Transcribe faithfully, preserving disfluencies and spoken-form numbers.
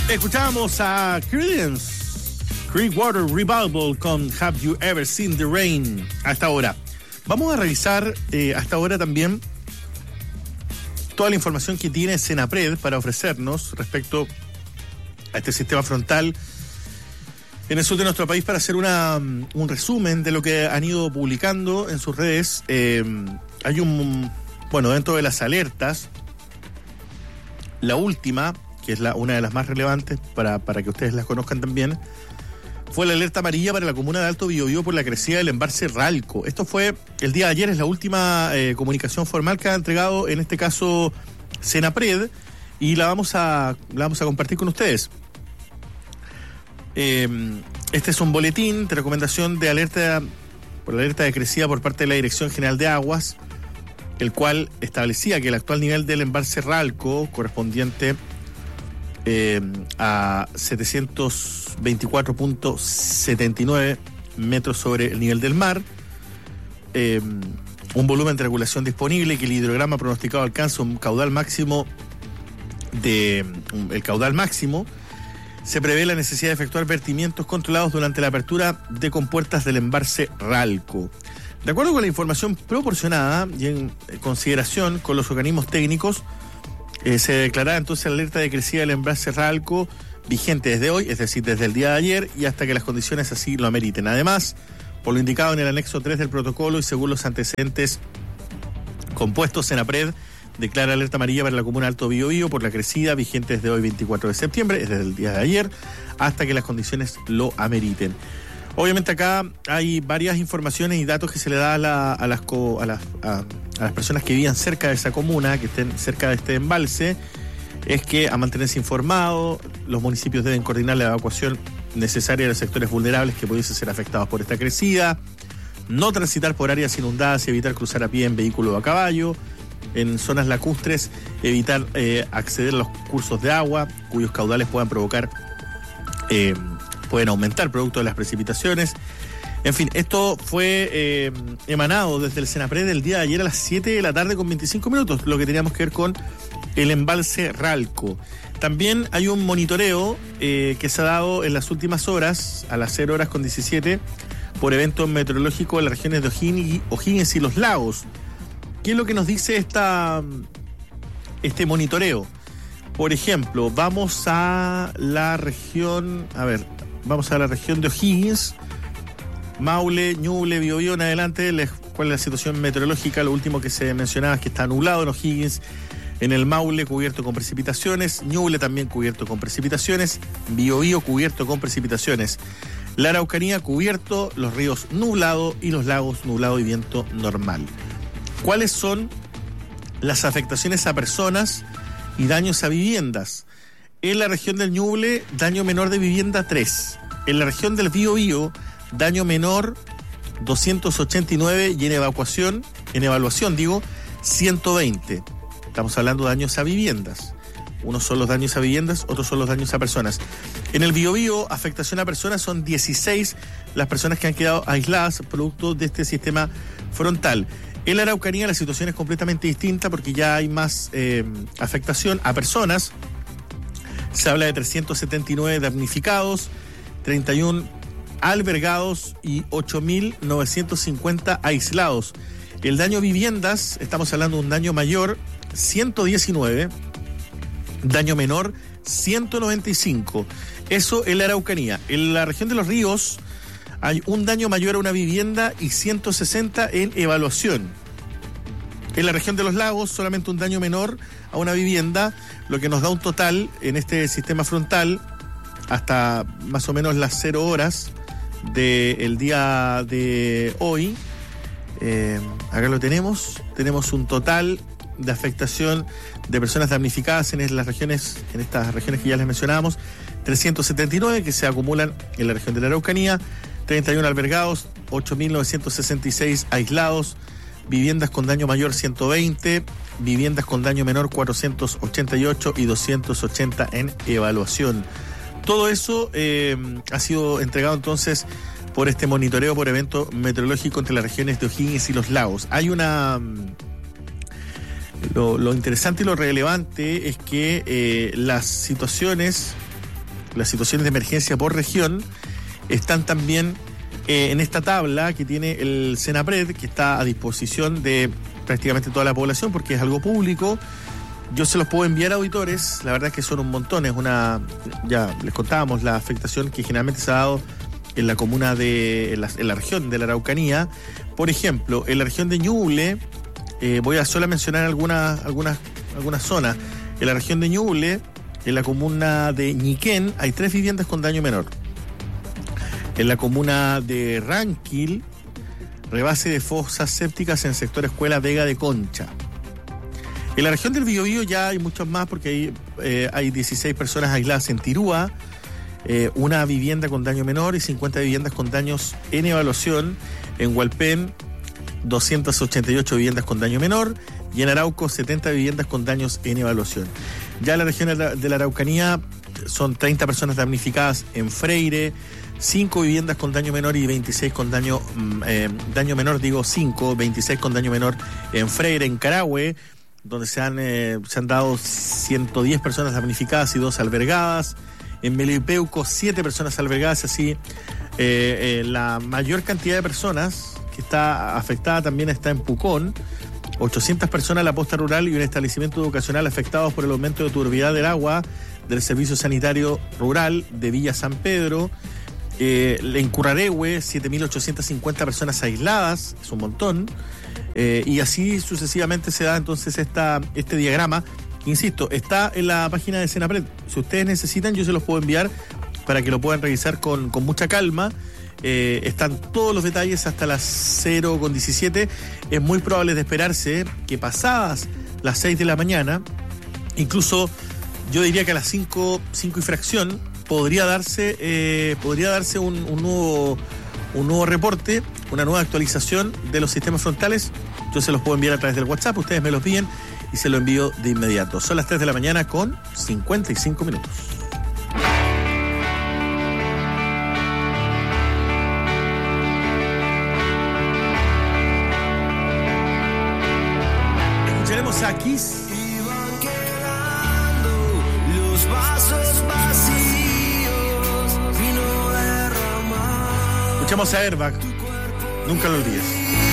Escuchamos a Creedence Clearwater Revival con Have You Ever Seen the Rain a esta hora. Vamos a revisar eh, a esta hora también toda la información que tiene Senapred para ofrecernos respecto a este sistema frontal en el sur de nuestro país, para hacer una, un resumen de lo que han ido publicando en sus redes. Eh, hay un, bueno, dentro de las alertas, la última, que es la, una de las más relevantes para, para que ustedes las conozcan también, fue la alerta amarilla para la comuna de Alto Biobío por la crecida del embalse Ralco. Esto fue el día de ayer, es la última eh, comunicación formal que ha entregado, en este caso, Senapred, y la vamos a, la vamos a compartir con ustedes. Eh, este es un boletín de recomendación de alerta por la alerta de crecida por parte de la Dirección General de Aguas, el cual establecía que el actual nivel del embalse Ralco, correspondiente eh, a setecientos veinticuatro punto setenta y nueve metros sobre el nivel del mar, eh, un volumen de regulación disponible, y que el hidrograma pronosticado alcanza un caudal máximo de un, el caudal máximo. Se prevé la necesidad de efectuar vertimientos controlados durante la apertura de compuertas del embalse Ralco. De acuerdo con la información proporcionada y en consideración con los organismos técnicos, eh, se declarará entonces la alerta de crecida del embalse Ralco vigente desde hoy, es decir, desde el día de ayer, y hasta que las condiciones así lo ameriten. Además, por lo indicado en el anexo tres del protocolo y según los antecedentes compuestos, Senapred declara alerta amarilla para la comuna de Alto Biobío por la crecida vigente desde hoy, veinticuatro de septiembre, es desde el día de ayer, hasta que las condiciones lo ameriten. Obviamente acá hay varias informaciones y datos que se le da a, la, a, las, co, a, las, a, a las personas que vivan cerca de esa comuna, que estén cerca de este embalse, es que a mantenerse informado, los municipios deben coordinar la evacuación necesaria de los sectores vulnerables que pudiesen ser afectados por esta crecida, no transitar por áreas inundadas y evitar cruzar a pie en vehículo o a caballo. En zonas lacustres, evitar eh, acceder a los cursos de agua cuyos caudales puedan provocar, eh, pueden aumentar producto de las precipitaciones. En fin, esto fue eh, emanado desde el Senapred el día de ayer a las siete de la tarde con veinticinco minutos, lo que teníamos que ver con el embalse Ralco. También hay un monitoreo eh, que se ha dado en las últimas horas, a las cero horas con diecisiete, por eventos meteorológicos en las regiones de O'Higgins, O'Higgins y Los Lagos. ¿Qué es lo que nos dice esta, este monitoreo? Por ejemplo, vamos a la región, a ver, vamos a la región de O'Higgins, Maule, Ñuble, Biobío, en adelante. Les, ¿Cuál es la situación meteorológica? Lo último que se mencionaba es que está nublado en O'Higgins, en el Maule cubierto con precipitaciones, Ñuble también cubierto con precipitaciones, Biobío cubierto con precipitaciones, la Araucanía cubierto, los ríos nublado y los lagos nublado y viento normal. ¿Cuáles son las afectaciones a personas y daños a viviendas? En la región del Ñuble, daño menor de vivienda tres. En la región del Biobío, daño menor doscientos ochenta y nueve y en evacuación, en evaluación digo, ciento veinte. Estamos hablando de daños a viviendas. Unos son los daños a viviendas, otros son los daños a personas. En el Biobío, afectación a personas, son dieciséis las personas que han quedado aisladas producto de este sistema frontal. En la Araucanía la situación es completamente distinta porque ya hay más eh, afectación a personas. Se habla de trescientos setenta y nueve damnificados, treinta y uno albergados y ocho mil novecientos cincuenta aislados. El daño a viviendas, estamos hablando de un daño mayor, ciento diecinueve, daño menor, ciento noventa y cinco. Eso en la Araucanía. En la región de los ríos hay un daño mayor a una vivienda y ciento sesenta en evaluación. En la región de los lagos, solamente un daño menor a una vivienda, lo que nos da un total en este sistema frontal, hasta más o menos las cero horas del día de hoy. Eh, acá lo tenemos. Tenemos un total de afectación de personas damnificadas en las regiones, en estas regiones que ya les mencionábamos, trescientos setenta y nueve que se acumulan en la región de la Araucanía, treinta y uno albergados, ocho mil novecientos sesenta y seis aislados, viviendas con daño mayor ciento veinte, viviendas con daño menor cuatrocientos ochenta y ocho y doscientos ochenta en evaluación. Todo eso eh, ha sido entregado entonces por este monitoreo por evento meteorológico entre las regiones de O'Higgins y Los Lagos. Hay una... Lo, lo interesante y lo relevante es que eh, las situaciones las situaciones de emergencia por región están también eh, en esta tabla que tiene el Senapred, que está a disposición de prácticamente toda la población porque es algo público. Yo se los puedo enviar a auditores, la verdad es que son un montón, es una, ya les contábamos la afectación que generalmente se ha dado en la comuna de, en la, en la región de la Araucanía. Por ejemplo, en la región de Ñuble, eh, voy a solo mencionar algunas, algunas, algunas zonas. En la región de Ñuble, en la comuna de Ñiquén, hay tres viviendas con daño menor. En la comuna de Ranquil, rebase de fosas sépticas en el sector Escuela Vega de Concha. En la región del Biobío ya hay muchos más porque hay, eh, hay dieciséis personas aisladas en Tirúa, eh, una vivienda con daño menor y cincuenta viviendas con daños en evaluación. En Hualpén, doscientas ochenta y ocho viviendas con daño menor y en Arauco, setenta viviendas con daños en evaluación. Ya en la región de la Araucanía son treinta personas damnificadas en Freire, cinco viviendas con daño menor y veintiséis con daño, eh, daño menor, digo cinco, veintiséis con daño menor en Freire. En Carahue, donde se han, eh, se han dado ciento diez personas damnificadas y dos albergadas. En Melipeuco, siete personas albergadas, así eh, eh, la mayor cantidad de personas que está afectada también está en Pucón, ochocientas personas en la posta rural y un establecimiento educacional afectados por el aumento de turbidez del agua del Servicio Sanitario Rural de Villa San Pedro. Eh, en Currarehue, siete mil ochocientas cincuenta personas aisladas, es un montón. Eh, y así sucesivamente se da entonces esta, este diagrama. Insisto, está en la página de Senapred. Si ustedes necesitan, yo se los puedo enviar para que lo puedan revisar con, con mucha calma. Eh, están todos los detalles hasta las cero con diecisiete. Es muy probable de esperarse que pasadas las seis de la mañana, incluso yo diría que a las cinco, cinco y fracción, podría darse, eh, podría darse un, un nuevo... un nuevo reporte, una nueva actualización de los sistemas frontales. Yo se los puedo enviar a través del WhatsApp, ustedes me los piden y se lo envío de inmediato. Son las tres de la mañana con cincuenta y cinco minutos. Escucharemos a Kiss. Iban quedando los vasos vacíos, vino derramado. Escuchamos a Airbag, nunca lo olvides.